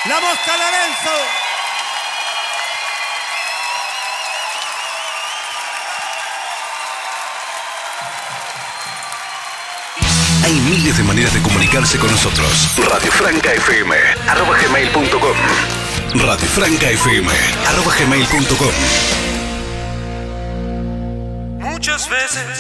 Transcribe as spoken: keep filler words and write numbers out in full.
La Mosca Lorenzo. Hay miles de maneras de comunicarse con nosotros. Radio Franca F M, arroba gmail punto com. Radio Franca F M, arroba gmail punto com. Muchas veces